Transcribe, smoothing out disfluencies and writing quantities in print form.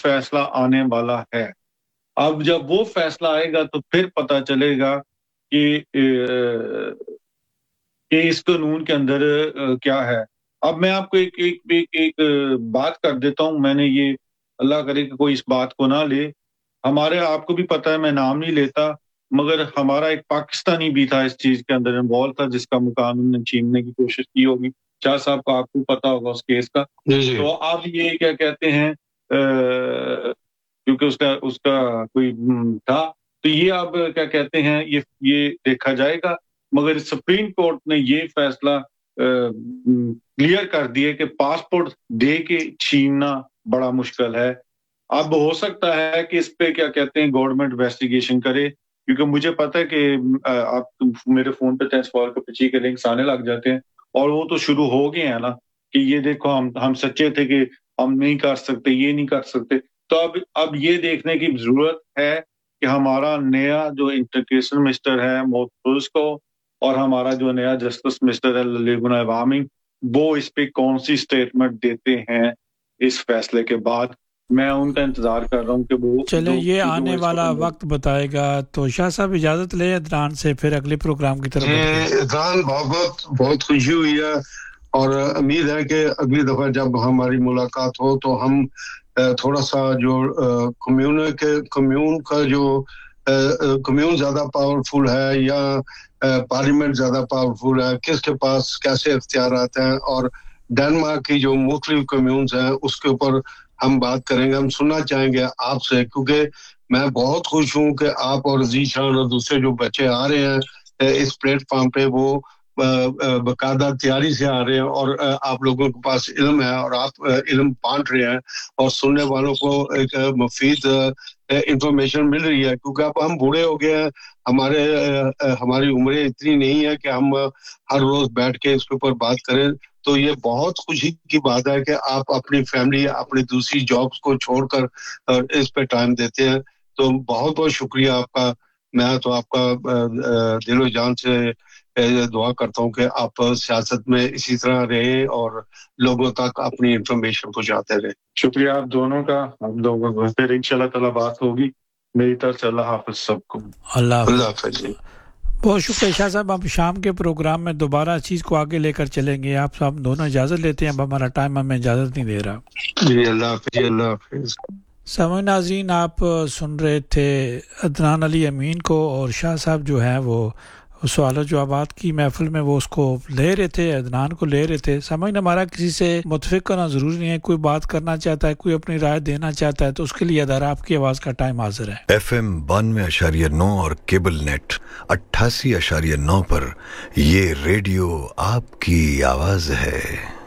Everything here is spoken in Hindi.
फैसला आने वाला है। अब जब वो फैसला आएगा तो फिर पता चलेगा कि इस कानून के अंदर क्या है। अब मैं आपको एक बात कर देता हूँ, मैंने ये अल्लाह करे कि कोई इस बात को ना ले। हमारे आपको भी पता है, मैं नाम नहीं लेता, मगर हमारा एक पाकिस्तानी भी था इस चीज़ के अंदर इन्वॉल्व था, जिसका मुकाम उन्होंने छीनने की कोशिश की होगी। शाह साहब को आपको पता होगा उस केस का। जी, जी। तो अब ये क्या कहते हैं क्योंकि उसका उसका कोई था, तो ये अब क्या कहते हैं ये देखा जाएगा। मगर सुप्रीम कोर्ट ने ये फैसला क्लियर कर दिया कि पासपोर्ट दे के छीनना बड़ा मुश्किल है। अब हो सकता है कि इस पे क्या कहते हैं गवर्नमेंट इन्वेस्टिगेशन करे, क्योंकि मुझे पता है कि आप मेरे फ़ोन पे टेस्ट फॉर के पीछे के लिंक्स आने लग जाते हैं और वो तो शुरू हो गए हैं ना कि ये देखो हम सच्चे थे कि हम नहीं कर सकते, ये नहीं कर सकते। तो अब ये देखने की ज़रूरत है कि हमारा नया जो इंटीग्रेशन मिनिस्टर है मोहफूज को और हमारा जो नया जस्टिस मिनिस्टर है ललीगुना अवामी, वो इस पे कौन-सी स्टेटमेंट देते हैं इस फैसले के बाद। मैं उनका इंतज़ार कर रहा हूँ कि वो चले ये आने इस वाला वक्त वक्त बताएगा। तो शाह साहब इजाज़त लें अदनान से, फिर अगले प्रोग्राम की तरफ बढ़ते हैं। अदनान, बहुत खुशी हुई है और उम्मीद है कि अगली दफ़ा जब हमारी मुलाकात हो तो हम थोड़ा सा जो कम्यून का जो कम्यून ज़्यादा पावरफुल है या पार्लियामेंट ज़्यादा पावरफुल है, किसके पास कैसे इख्तियारात हैं, और डेनमार्क की जो मुख्तलिफ कम्यून्स हैं उसके ऊपर हम बात करेंगे। हम सुनना चाहेंगे आपसे, क्योंकि मैं बहुत खुश हूँ कि आप और जीशान और दूसरे जो बच्चे आ रहे हैं इस प्लेटफॉर्म पे, वो बकायदा तैयारी से आ रहे हैं और आप लोगों के पास इल्म है और आप इल्म बांट रहे हैं और सुनने वालों को एक मुफीद इंफॉर्मेशन मिल रही है। क्योंकि अब हम बूढ़े हो गए हैं, हमारी उम्रें इतनी नहीं है कि हम हर रोज बैठ के इसके ऊपर बात करें। तो ये बहुत खुशी की बात है कि आप अपनी फैमिली, अपनी दूसरी जॉब्स को छोड़कर इस पे टाइम देते हैं। तो बहुत बहुत शुक्रिया आपका। मैं तो आपका दिलो जान से दुआ करता हूँ कि आप सियासत में इसी तरह रहे और लोगों तक अपनी इंफॉर्मेशन पहुंचाते रहे। शुक्रिया आप दोनों का। आप लोगों को फिर इंशाल्लाह ताला बात होगी। मेरी तरफ से अल्लाह हाफ़िज़ सबको। अल्लाह हाफ़िज़। बहुत शुक्रिया शाह साहब। हम शाम के प्रोग्राम में दोबारा चीज़ को आगे लेकर चलेंगे। आप सब दोनों इजाज़त लेते हैं, अब हमारा टाइम हमें इजाज़त नहीं दे रहा। जी अल्लाह हाफ़िज़, अल्लाह हाफ़िज़। समय नाज़रीन, आप सुन रहे थे अदनान अली अमीन को, और शाह साहब जो हैं वो सवाल जवाबात की महफिल में वो उसको ले रहे थे, अदनान को ले रहे थे। समझ हमारा किसी से मुतफिक करना ज़रूरी नहीं है। कोई बात करना चाहता है, कोई अपनी राय देना चाहता है, तो उसके लिए अदारा आपकी आवाज़ का टाइम हाजिर है। FM 92.9 और केबल नेट 88.9 पर ये रेडियो आपकी आवाज़ है।